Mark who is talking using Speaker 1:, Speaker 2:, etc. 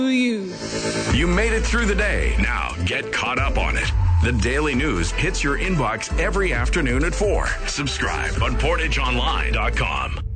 Speaker 1: you.
Speaker 2: You made it through the day. Now get caught up on it. The Daily News hits your inbox every afternoon at 4. Subscribe on PortageOnline.com.